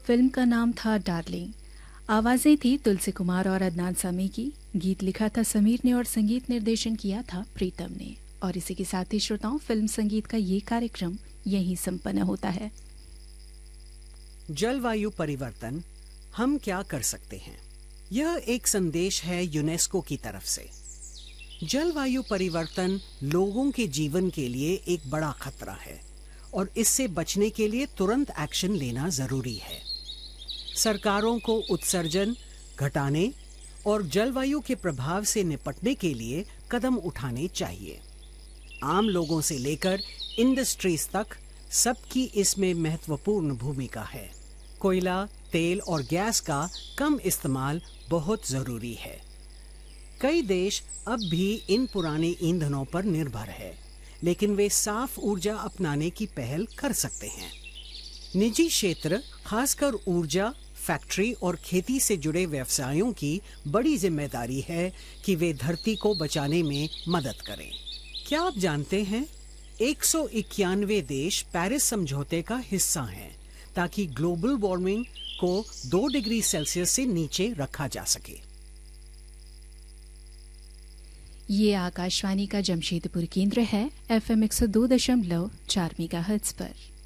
Film का नाम था डार्लिंग। आवाज़ें थी तुलसी कुमार और अदनान सामी की। गीत लिखा था समीर ने और संगीत निर्देशन किया था प्रीतम ने। और इसी के साथ ही श्रोताओं, फिल्म संगीत का ये कार्यक्रम यहीं संपन्न होता है। जलवायु परिवर्तन, हम क्या कर सकते हैं? यह एक संदेश है यूनेस्को की तरफ से। जलवायु परिवर्तन लोगों के जीवन के लिए एक बड़ा खतरा है और इससे बचने के लिए तुरंत एक्शन लेना जरूरी है। सरकारों को उत्सर्जन घटाने और जलवायु के प्रभाव से निपटने के लिए कदम उठाने चाहिए। आम लोगों से लेकर इंडस्ट्रीज तक सबकी इसमें महत्वपूर्ण भूमिका है। कोयला, तेल और गैस का कम इस्तेमाल बहुत जरूरी है। कई देश अब भी इन पुराने ईंधनों पर निर्भर है, लेकिन वे साफ ऊर्जा अपनाने की पहल कर सकते हैं। निजी क्षेत्र, खासकर ऊर्जा, फैक्ट्री और खेती से जुड़े व्यवसायों की बड़ी जिम्मेदारी है कि वे धरती को बचाने में मदद करें। क्या आप जानते हैं 191 देश पेरिस समझौते का हिस्सा हैं ताकि ग्लोबल वार्मिंग को 2 डिग्री सेल्सियस से नीचे रखा जा सके। ये आकाशवाणी का जमशेदपुर केंद्र है, FM 102.4 मेगाहर्ट्ज पर।